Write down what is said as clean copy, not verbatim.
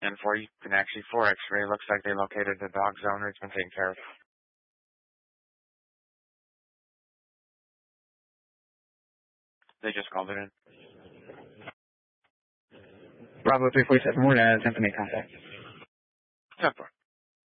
And 4, you can actually 4 X-ray. Looks like they located the dog's owner. It's been taken care of. They just called it in. Bravo 347, we're going to attempt to make contact. 10-4.